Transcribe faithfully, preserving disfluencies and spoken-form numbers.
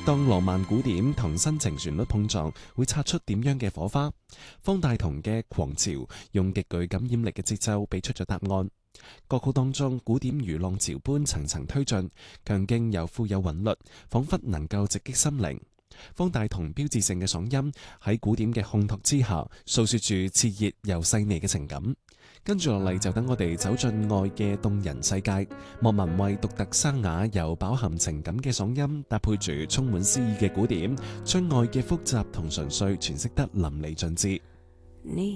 當浪漫古典同新情旋律碰撞，會擦出點樣嘅火花？方大同嘅《狂潮》用極具感染力嘅節奏俾出咗答案。歌曲當中，古典如浪潮般層層推進，強勁又富有韻律，仿佛能夠直擊心靈。方大同標誌性嘅嗓音喺古典嘅烘托之下，訴說住熾熱又細膩嘅情感。跟住落嚟就等我哋走進愛嘅動人世界。莫文蔚獨特生雅又飽含情感嘅嗓音，搭配住充滿詩意嘅古典，將愛嘅複雜同純粹詮釋得淋漓盡致。